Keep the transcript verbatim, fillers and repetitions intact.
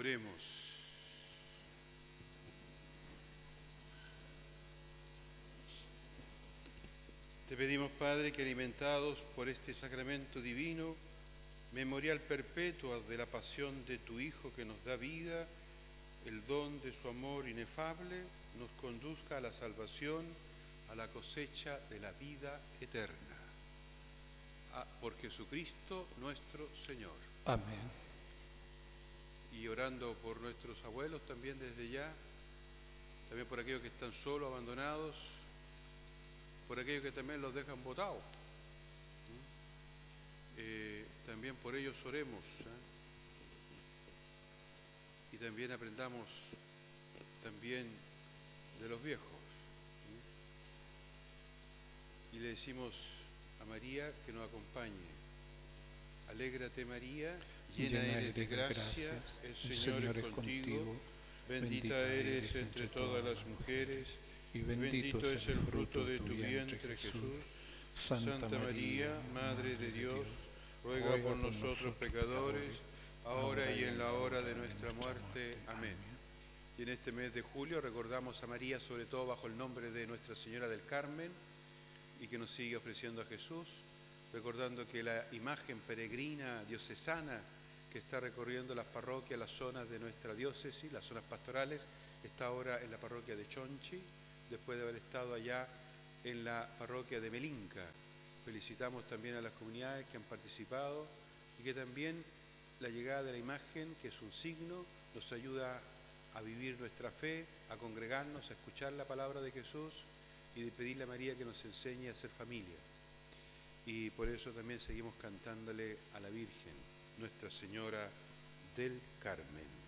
Oremos. Te pedimos, Padre, que alimentados por este sacramento divino, memorial perpetua de la pasión de tu Hijo que nos da vida, el don de su amor inefable, nos conduzca a la salvación, a la cosecha de la vida eterna. Ah, por Jesucristo nuestro Señor. Amén. Y orando por nuestros abuelos también desde ya, también por aquellos que están solos, abandonados, por aquellos que también los dejan botados. Eh, también por ellos oremos, ¿eh? Y también aprendamos también de los viejos. ¿eh? Y le decimos a María que nos acompañe. Alégrate, María, llena eres de gracia, el Señor es contigo, bendita eres entre todas las mujeres, y bendito es el fruto de tu vientre, Jesús. Santa María, Madre de Dios, ruega por nosotros pecadores, ahora y en la hora de nuestra muerte. Amén. Y en este mes de julio recordamos a María, sobre todo bajo el nombre de Nuestra Señora del Carmen, y que nos sigue ofreciendo a Jesús, recordando que la imagen peregrina diocesana que está recorriendo las parroquias, las zonas de nuestra diócesis, las zonas pastorales, está ahora en la parroquia de Chonchi, después de haber estado allá en la parroquia de Melinca. Felicitamos también a las comunidades que han participado y que también la llegada de la imagen, que es un signo, nos ayuda a vivir nuestra fe, a congregarnos, a escuchar la palabra de Jesús y de pedirle a María que nos enseñe a ser familia. Y por eso también seguimos cantándole a la Virgen, Nuestra Señora del Carmen.